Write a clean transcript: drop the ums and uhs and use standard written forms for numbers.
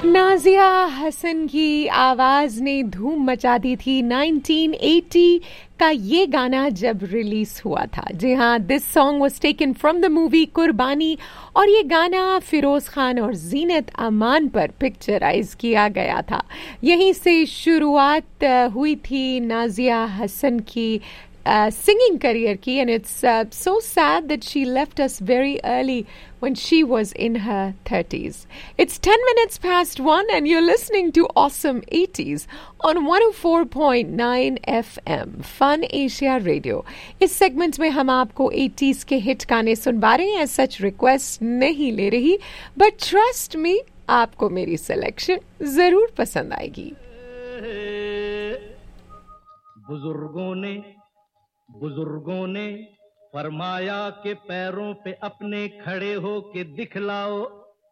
नाजिया हसन की आवाज ने धूम मचा दी थी 1980 का ये गाना जब रिलीज हुआ था। जी हाँ, this song was taken from the movie कुर्बानी और ये गाना फिरोज खान और जीनत अमान पर पिक्चराइज किया गया था। यहीं से शुरुआत हुई थी नाजिया हसन की singing career ki, and it's so sad that she left us very early when she was in her 30s. It's 10 minutes past 1 and you're listening to Awesome 80s on 104.9 FM Fun Asia Radio. इस segment में हम आपको 80s के hit गाने सुनवा रहे हैं। सच request नहीं ले रही, बट ट्रस्ट मी, आपको मेरी सिलेक्शन जरूर पसंद आएगी। बुजुर्गों ने फरमाया के पैरों पे अपने खड़े हो के दिखलाओ।